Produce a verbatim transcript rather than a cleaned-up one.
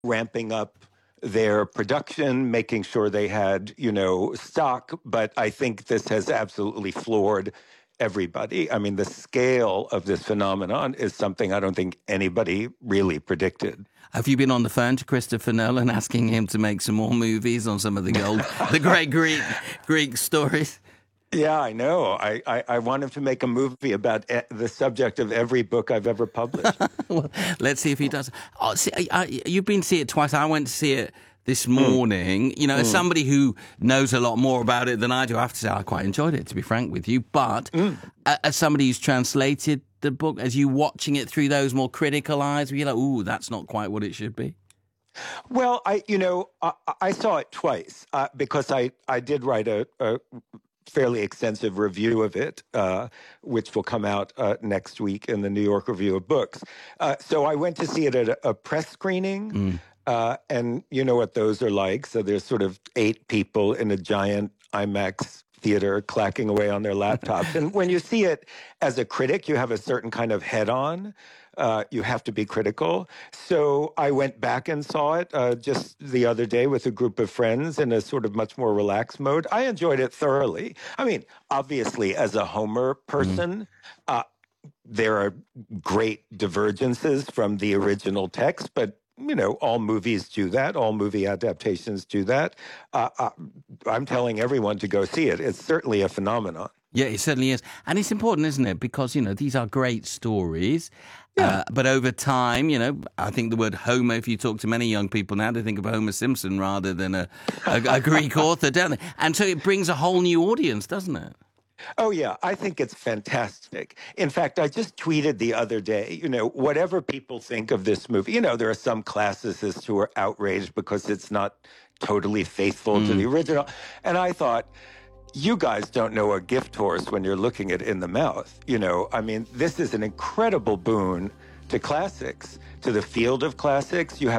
ramping up their production, making sure they had, you know, stock. But I think this has absolutely floored everybody. I mean, the scale of this phenomenon is something I don't think anybody really predicted. Have you been on the phone to Christopher Nolan asking him to make some more movies on some of the old, the great Greek Greek stories? Yeah, I know. I, I, I want him to make a movie about e- the subject of every book I've ever published. Well, let's see if he does. Oh, see, I, I, you've been to see it twice. I went to see it this morning. Mm. You know, as mm. somebody who knows a lot more about it than I do, I have to say I quite enjoyed it, to be frank with you. But mm. as somebody who's translated the book, as you watching it through those more critical eyes, were you like, ooh, that's not quite what it should be? Well, I, you know, I, I saw it twice uh, because I, I did write a, a fairly extensive review of it, uh, which will come out uh, next week in the New York Review of Books. Uh, so I went to see it at a, a press screening, mm. uh, and you know what those are like. So there's sort of eight people in a giant IMAX theater clacking away on their laptops. And when you see it as a critic, you have a certain kind of head-on. Uh, you have to be critical. So I went back and saw it uh, just the other day with a group of friends in a sort of much more relaxed mode. I enjoyed it thoroughly. I mean, obviously, as a Homer person, mm-hmm. uh, there are great divergences from the original text, but you know, all movies do that. All movie adaptations do that. Uh, uh, I'm telling everyone to go see it. It's certainly a phenomenon. Yeah, it certainly is. And it's important, isn't it? Because, you know, these are great stories. Yeah. Uh, but over time, you know, I think the word Homer, if you talk to many young people now, they think of Homer Simpson rather than a, a, a Greek author, don't they? And so it brings a whole new audience, doesn't it? Oh, yeah. I think it's fantastic. In fact, I just tweeted the other day, you know, whatever people think of this movie, you know, there are some classicists who are outraged because it's not totally faithful mm. to the original. And I thought, you guys don't know a gift horse when you're looking it in the mouth. You know, I mean, this is an incredible boon to classics, to the field of classics. You have